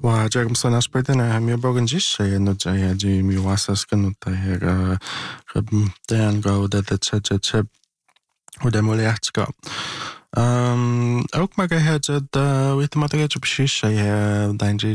وجاكم صناش بيتنا هم يبغون جيش إنه جاي جي ميواسس كنو تاهر تان جو ده تشجع وده موليحتك أوك ما جاي جد ويت ما تجي بشيش هي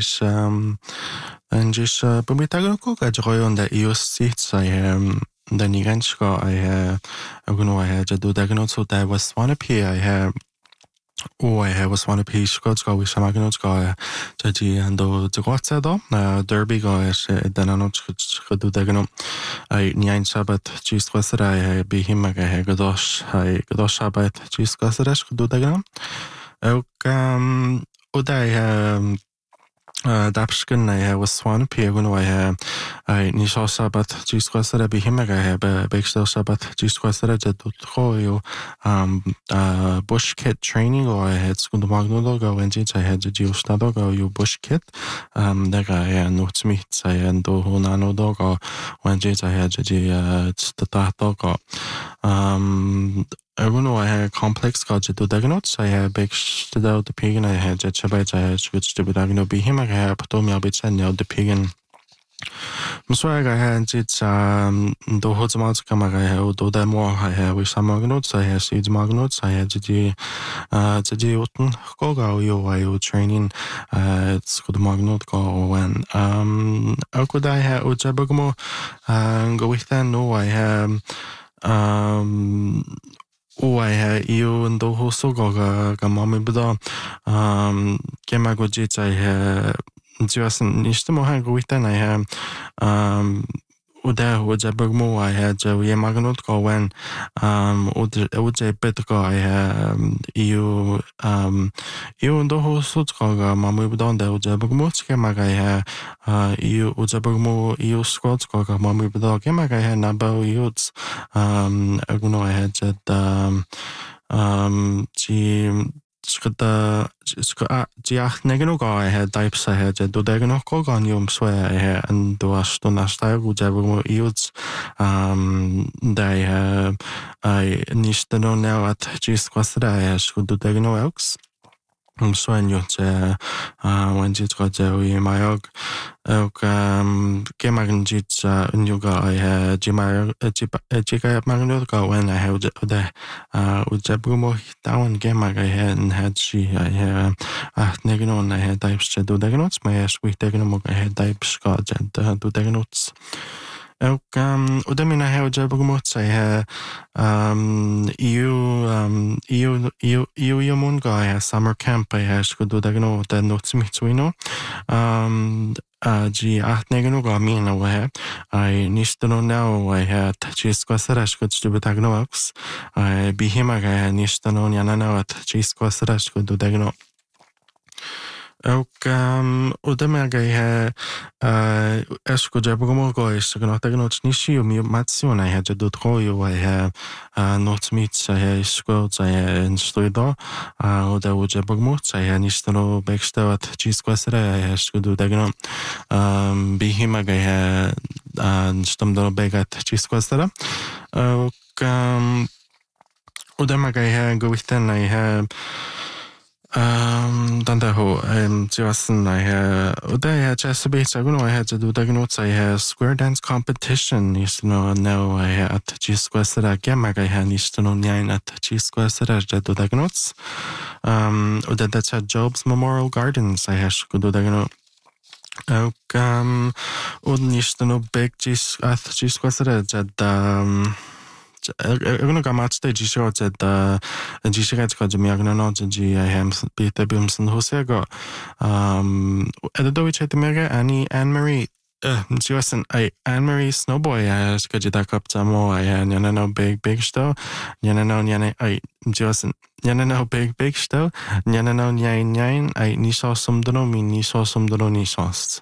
دانجيش بميتاجو كوكا جويون ده يوسيت هي ده نيجانشكا هي أقولوا هي جدو داغنو تو ده وسوانا بي هي was one of his gods go with some agnots go jadi ando jgotsa do derby go es dananot chdu dagno ai nine sabat chist wasra bi himaga he godos sabat chist wasra chdu dagno ok udai Dapskin was swan pegun I nisho sabat just kwasara bi himaga bekstel sabat just kwasara jadutro bush kit training or I had skund magno go and I had the geostado go you bush kit daga not smith I and do hunano dogo when I had the statato I know I had complex culture to diagnose. I had big stood out the pig and I had jet shabbat. I had switched to diagnose be him. I had patomi abits and the pig and Mswag I had it do hotsmouts come I had do them more. I had with some magnots. I had seeds magnots. I had the Uten Goga you training it's good magnot go when how could I have Ujabagmo go with that? No, I have iu ndo hoso ga mami bida kemago jits I jiwasan nishtemo ha go with I have uda Ujabagmo I had Yemaganot go when Uja Petko I have iu ndo hoso ga mami bida on the Ujabagmo kemaga iu Ujabagmo iu squads go ga mami bida kemaga nabo youths aguno I had Diach negano go I had types I had do degano go on yum swear I had and do us to nasta Ujabagmo youths they I nishta no now at just kwasra I should do degano elks Sueño when jit got we mayog ok kemagn nyuga I had jimar jika magnot go when I had the Ujabrumo down gemag I had she I had negnon I had types to do degnots my sweet degnomog I had types got do degnots Ok, udamina he Ujabrumo I had eu mun go I summer camp I had go do degno the notes mitsuino G negano go mina we I nistano now I had chisco sarash go to betagnox I be himaga nistano yanana at chisco sarash go do degno Ok, udamaga I esco Ujabrumo go is go degno nishi mi matsion I had do troyo I have not meets I had squirrels I had in studio Uda Ujabrumo I had nistano backstow at chisco sara I had go do degno be himaga I had stumdo beg at chisco sara Ok, udamaga I had go with then I have Dandaho Jiwasan I had Chesapeake I had to do diagnose I had square dance competition used to know now I had Chisquesera Gamag I had used to know nine at Chisquesera do diagnose that's at Job's Memorial Gardens I had to do diagnose used to know big Chisquesera at Ugno gamatste jisho at jishika to miagno ji I am Peter Bimson Hosego Edo chat mega Anne Marie Jiwasan Anne Marie Snowboy as Kajita Cup Tamo I Yanano big stow Yanano Yana Jiwasan Yanano big stow Yanano nine I niso sumdono mi niso sumdono nisos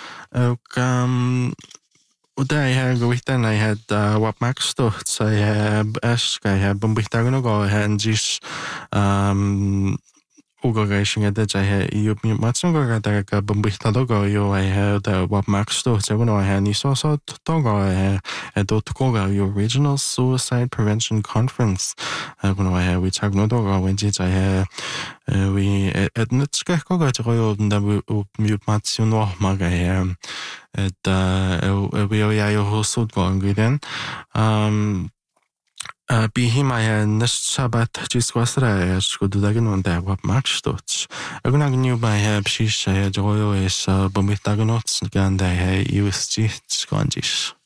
Uda I had go with then I had what Max stuff I had ask I had bumbitagono go and just ugaration de jahe you matsunga daga bumbitalogo you I the what max to seven I had so togo toga your regional suicide prevention conference we talk no dogo when jahe we at nutska koga togo da mute matsuno maga at we are your host going then Bihimaya Nishabat Gisquasra, Scudagan, the Wap Maxtots. A good new by Heb Shisha, Joyo is Bumitagonots, Ganda, USG, Scondish.